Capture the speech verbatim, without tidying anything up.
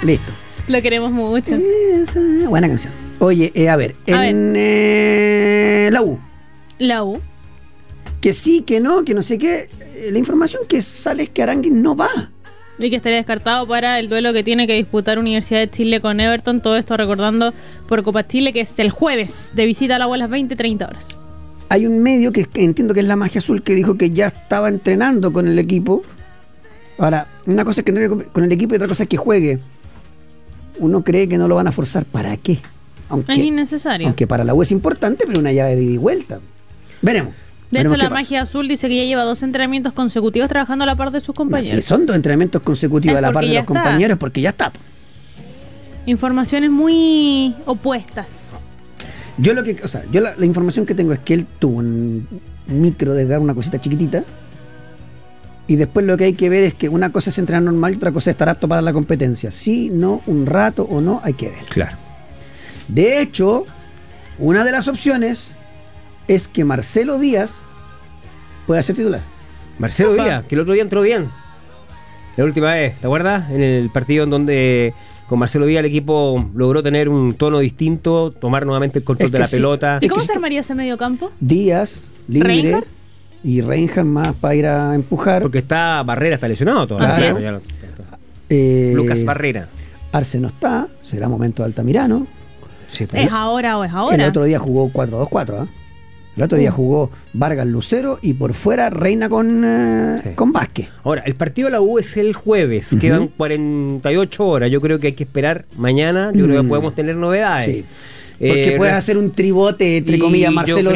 Listo. Lo queremos mucho. Esa, buena canción. Oye, eh, a ver, A en eh, la U. La U. Que sí, que no, que no sé qué. Eh, la información que sale es que Aránguiz no va. Y que estaría descartado para el duelo que tiene que disputar Universidad de Chile con Everton. Todo esto recordando por Copa Chile, que es el jueves de visita a la U a las veinte treinta horas. Hay un medio que, que entiendo que es la Magia Azul que dijo que ya estaba entrenando con el equipo. Ahora, una cosa es que entrene con el equipo y otra cosa es que juegue. Uno cree que no lo van a forzar. ¿Para qué? Aunque, Es innecesario. Aunque para la U es importante, pero una llave de ida y vuelta. Veremos. De veremos hecho, la qué pasa. Magia Azul dice que ya lleva dos entrenamientos consecutivos trabajando a la par de sus compañeros. Si son dos entrenamientos consecutivos Es a la par porque de ya los está. compañeros, porque ya está. Informaciones muy opuestas. Yo lo que, o sea, yo la, la información que tengo es que él tuvo un micro de dar una cosita chiquitita. Y después lo que hay que ver es que una cosa es entrenar normal y otra cosa es estar apto para la competencia. Sí, no, un rato o no, hay que ver. Claro. De hecho, una de las opciones es que Marcelo Díaz pueda ser titular. Marcelo Opa. Díaz, que el otro día entró bien. La última vez, ¿te acuerdas? En el partido en donde con Marcelo Díaz el equipo logró tener un tono distinto, tomar nuevamente el control Es de que la sí. pelota. ¿Y Es cómo que se armaría ese medio campo? Díaz, libre. ¿Reinhardt? Y Reinhardt más para ir a empujar. Porque está Barrera, está lesionado todavía. Así Ya es. lo- Eh, Lucas Barrera. Arce no está, será momento de Altamirano. Sí, ¿Es ahora o es ahora? El otro día jugó cuatro dos cuatro, ¿ah? El otro día Uh. jugó Vargas Lucero y por fuera Reina con, eh, Sí. con Vázquez. Ahora, el partido de la U es el jueves, Ujú. quedan cuarenta y ocho horas. Yo creo que hay que esperar mañana. Yo creo que Mm. podemos tener novedades. Sí. Porque Eh, puedes hacer un tribote, entre y comillas, yo Marcelo